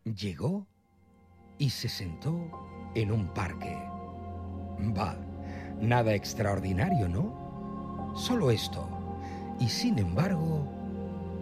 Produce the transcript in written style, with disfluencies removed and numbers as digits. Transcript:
Llegó y se sentó en un parque. Bah, nada extraordinario, ¿no? Solo esto. Y sin embargo,